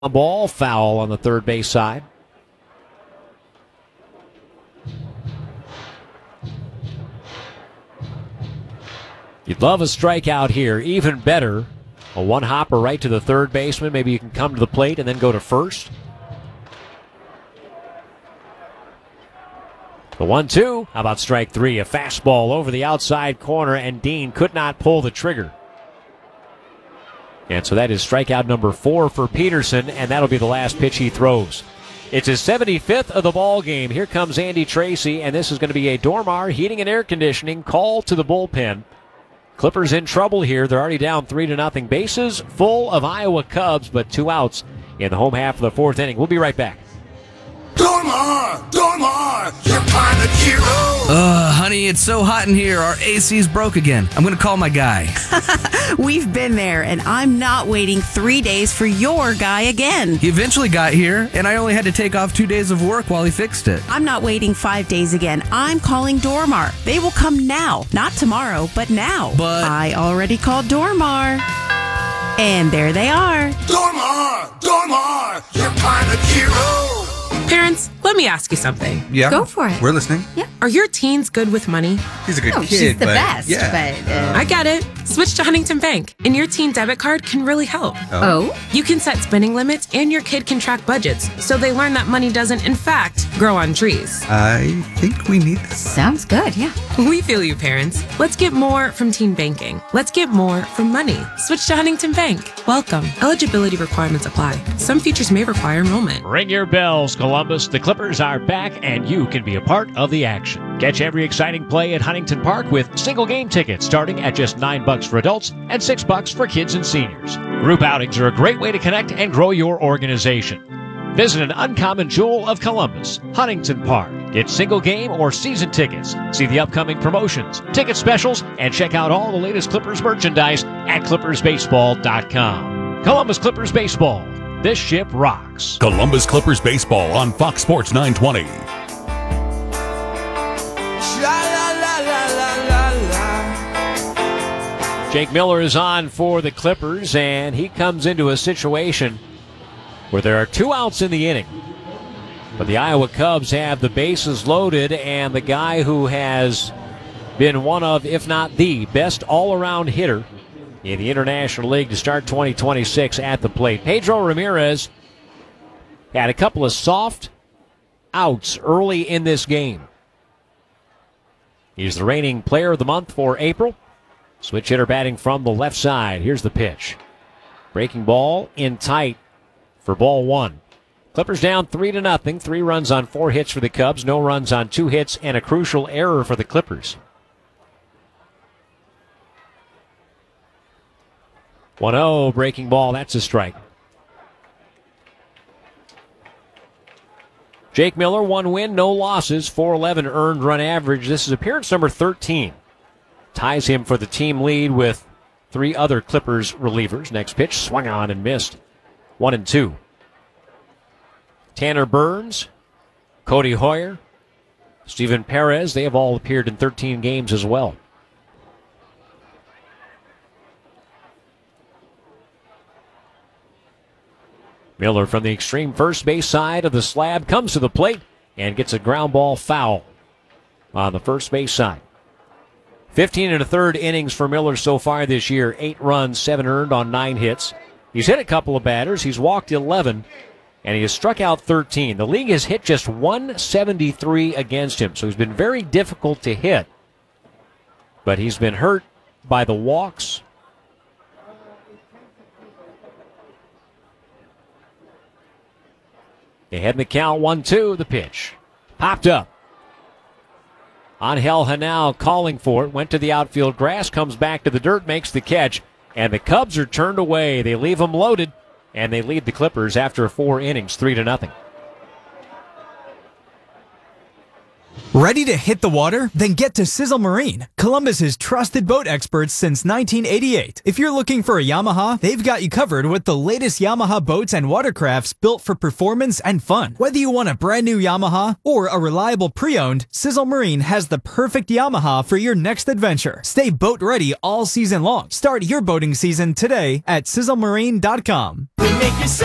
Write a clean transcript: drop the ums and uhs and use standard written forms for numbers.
A ball foul on the third base side. You'd love a strikeout here. Even better, a one-hopper right to the third baseman. Maybe you can come to the plate and then go to first. The 1-2. How about strike three? A fastball over the outside corner, and Dean could not pull the trigger. And so that is strikeout number 4 for Peterson, and that'll be the last pitch he throws. It's his 75th of the ball game. Here comes Andy Tracy, and this is going to be a Dormar Heating and Air Conditioning call to the bullpen. Clippers in trouble here. They're already down 3-0. Bases full of Iowa Cubs, but 2 outs in the home half of the 4th inning. We'll be right back. Dormar, your pilot hero. Honey, it's so hot in here. Our AC's broke again. I'm going to call my guy. We've been there, and I'm not waiting 3 days for your guy again. He eventually got here, and I only had to take off 2 days of work while he fixed it. I'm not waiting 5 days again. I'm calling Dormar. They will come now. Not tomorrow, but now. But I already called Dormar. And there they are. Dormar, your pilot hero. Parents, let me ask you something. Yeah. Go for it. We're listening. Yeah. Are your teens good with money? He's a good kid. She's the but best. Yeah. But, I get it. Switch to Huntington Bank, and your teen debit card can really help. Oh? You can set spending limits, and your kid can track budgets, so they learn that money doesn't, in fact, grow on trees. I think we need this. Sounds good, yeah. We feel you, parents. Let's get more from teen banking. Let's get more from money. Switch to Huntington Bank. Welcome. Eligibility requirements apply. Some features may require enrollment. Ring your bells, Columbus. The Clippers are back, and you can be a part of the action. Catch every exciting play at Huntington Park with single game tickets starting at just $9 for adults and $6 for kids and seniors. Group outings are a great way to connect and grow your organization. Visit an uncommon jewel of Columbus, Huntington Park. Get single game or season tickets. See the upcoming promotions, ticket specials, and check out all the latest Clippers merchandise at ClippersBaseball.com. Columbus Clippers Baseball. This ship rocks. Columbus Clippers Baseball on Fox Sports 920. Jake Miller is on for the Clippers, and he comes into a situation where there are 2 outs in the inning. But the Iowa Cubs have the bases loaded, and the guy who has been one of, if not the best all-around hitter in the International League to start 2026 at the plate. Pedro Ramirez had a couple of soft outs early in this game. He's the reigning player of the month for April. Switch hitter batting from the left side. Here's the pitch. Breaking ball in tight for ball 1. Clippers down 3-0. 3 runs on 4 hits for the Cubs. No runs on 2 hits and a crucial error for the Clippers. 1-0 breaking ball. That's a strike. Jake Miller, 1 win, no losses, 411 earned run average. This is appearance number 13. Ties him for the team lead with 3 other Clippers relievers. Next pitch, swung on and missed. 1-2. Tanner Burns, Cody Hoyer, Steven Perez, they have all appeared in 13 games as well. Miller from the extreme first base side of the slab comes to the plate and gets a ground ball foul on the first base side. 15 1/3 innings for Miller so far this year. 8 runs, 7 earned on 9 hits. He's hit a couple of batters. He's walked 11, and he has struck out 13. The league has hit just 173 against him, so he's been very difficult to hit. But he's been hurt by the walks. They head in the count, 1-2, the pitch. Popped up. Angel Hanao calling for it, went to the outfield grass, comes back to the dirt, makes the catch, and the Cubs are turned away. They leave them loaded, and they lead the Clippers after 4 innings, 3-0. Ready to hit the water? Then get to Sizzle Marine, Columbus's trusted boat experts since 1988. If you're looking for a Yamaha, they've got you covered with the latest Yamaha boats and watercrafts built for performance and fun. Whether you want a brand new Yamaha or a reliable pre-owned, Sizzle Marine has the perfect Yamaha for your next adventure. Stay boat ready all season long. Start your boating season today at sizzlemarine.com.